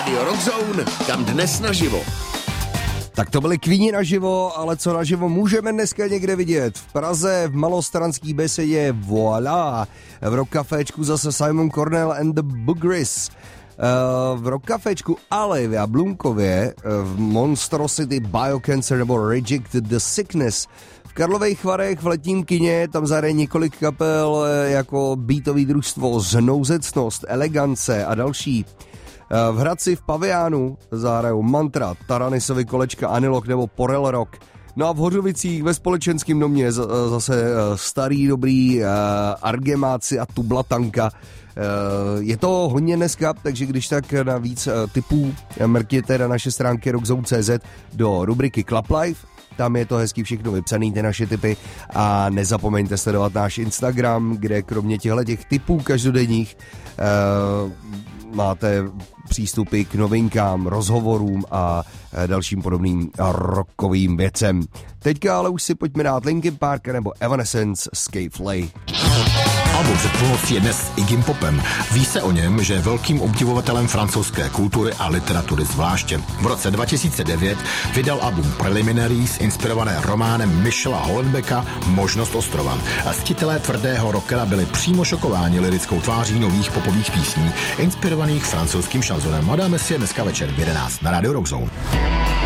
Rádio Rockzone, kam dnes naživo. Tak to byly Queeni naživo, ale co naživo můžeme dneska někde vidět? V Praze v Malostranský besedě Voilà. V Rock Caféčku zase Simon Cornell and the Bugris. V Rock Caféčku ale v Jablunkově v Monstrosity Biocancer nebo Reject the Sickness. V Karlových Varech v letním kině tam zahraje několik kapel jako beatový družstvo Znouzecnost, Elegance a další. V Hradci v Paviánu zahrajou Mantra, Taranisovi Kolečka, Anilok nebo Porel Rock. No a v Hořovicích ve Společenském domě zase starý dobrý Argemáci a Tublatanka. Je to hodně dneska, takže když tak na víc tipů mrkněte na naše stránky rockzone.cz do rubriky Club Life. Tam je to hezky všechno vypsaný, ty naše tipy, a nezapomeňte sledovat náš Instagram, kde kromě těch tipů každodenních máte přístupy k novinkám, rozhovorům a dalším podobným rockovým věcem. Teďka ale už si pojďme dát Linkin Park nebo Evanescence Escape Flay. Album před půlnocí je dnes s Iggy Popem. Ví se o něm, že je velkým obdivovatelem francouzské kultury a literatury zvláště. V roce 2009 vydal album Preliminaries, inspirované románem Michela Houellebecqa Možnost ostrova. A ctitelé tvrdého rockera byli přímo šokováni lirickou tváří nových popových písní, inspirovaných francouzským šanzonem. A dáme si je dneska večer v 11 na Radio Rockzone.